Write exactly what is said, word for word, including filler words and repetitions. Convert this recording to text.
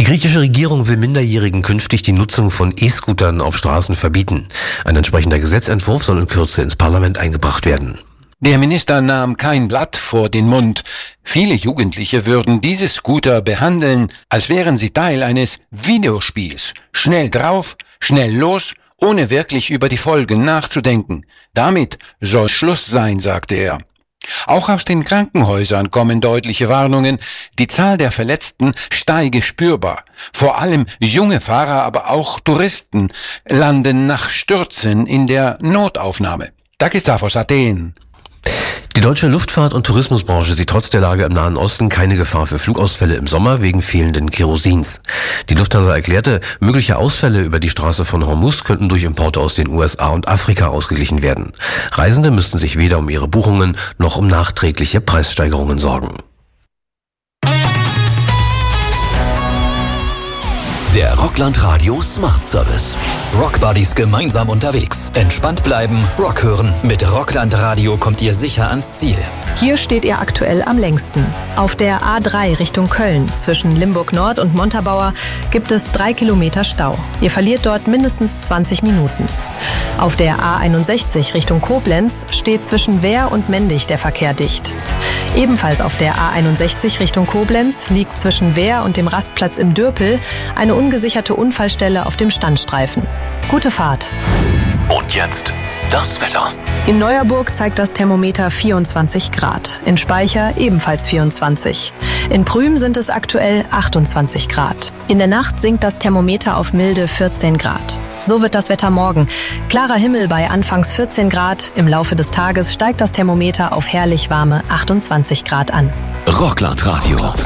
Die griechische Regierung will Minderjährigen künftig die Nutzung von E-Scootern auf Straßen verbieten. Ein entsprechender Gesetzentwurf soll in Kürze ins Parlament eingebracht werden. Der Minister nahm kein Blatt vor den Mund. Viele Jugendliche würden diese Scooter behandeln, als wären sie Teil eines Videospiels. Schnell drauf, schnell los, ohne wirklich über die Folgen nachzudenken. Damit soll Schluss sein, sagte er. Auch aus den Krankenhäusern kommen deutliche Warnungen. Die Zahl der Verletzten steige spürbar. Vor allem junge Fahrer, aber auch Touristen landen nach Stürzen in der Notaufnahme. Takis aus Athen. Die deutsche Luftfahrt- und Tourismusbranche sieht trotz der Lage im Nahen Osten keine Gefahr für Flugausfälle im Sommer wegen fehlenden Kerosins. Die Lufthansa erklärte, mögliche Ausfälle über die Straße von Hormuz könnten durch Importe aus den U S A und Afrika ausgeglichen werden. Reisende müssten sich weder um ihre Buchungen noch um nachträgliche Preissteigerungen sorgen. Der Rockland Radio Smart Service. Rock Buddies gemeinsam unterwegs. Entspannt bleiben, Rock hören. Mit Rockland Radio kommt ihr sicher ans Ziel. Hier steht ihr aktuell am längsten. Auf der A drei Richtung Köln zwischen Limburg Nord und Montabaur gibt es drei Kilometer Stau. Ihr verliert dort mindestens zwanzig Minuten. Auf der A einundsechzig Richtung Koblenz steht zwischen Wehr und Mendig der Verkehr dicht. Ebenfalls auf der A einundsechzig Richtung Koblenz liegt zwischen Wehr und dem Rastplatz im Dürpel eine ungesicherte Unfallstelle auf dem Standstreifen. Gute Fahrt. Und jetzt das Wetter. In Neuerburg zeigt das Thermometer vierundzwanzig Grad. In Speicher ebenfalls vierundzwanzig. In Prüm sind es aktuell achtundzwanzig Grad. In der Nacht sinkt das Thermometer auf milde vierzehn Grad. So wird das Wetter morgen. Klarer Himmel bei anfangs vierzehn Grad. Im Laufe des Tages steigt das Thermometer auf herrlich warme achtundzwanzig Grad an. Rockland Radio.